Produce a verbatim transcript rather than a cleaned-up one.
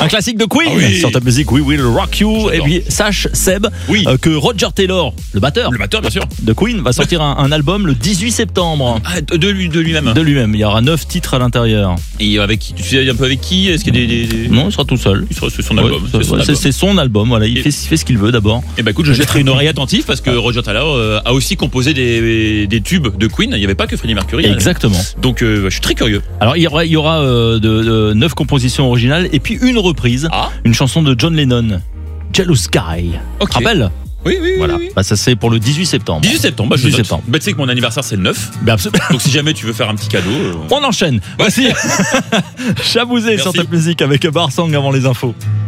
Un classique de Queen Ah oui. sur Top Music, We Will Rock You. J'adore. Et puis sache Seb Oui. euh, que Roger Taylor, le batteur Le batteur, bien sûr. de Queen, va sortir un, un album le dix-huit septembre. Ah, de, de lui, de lui-même. De lui-même, il y aura neuf titres à l'intérieur. Et avec qui, tu sais un peu avec qui? Est-ce qu'il y a des, des, des... Non, il sera tout seul. Il sera- C'est son album. Ouais, c'est son c'est- album. c'est son album, voilà, il Et- fait, il fait ce qu'il veut d'abord. Et bah écoute, je jetterai une oreille attentive parce que Roger Taylor euh, a aussi composé des, des tubes de Queen. Il n'y avait pas que Freddie Mercury. Exactement. Donc euh, je suis très curieux. Alors il y aura, il y aura euh, de, de neuf compositions originales et puis une reprise, Ah. une chanson de John Lennon, Jealous Sky. Ok. Tu te rappelles? Oui, oui, oui. Voilà, oui. bah, ça c'est pour le dix-huit septembre. dix-huit septembre, bah, je dix-huit note. septembre. Bah, tu sais que mon anniversaire c'est le neuf. Bah, absolument. Donc si jamais tu veux faire un petit cadeau. euh, On enchaîne. Voici Chabouzé sur Merci. Top Music avec Barsang avant les infos.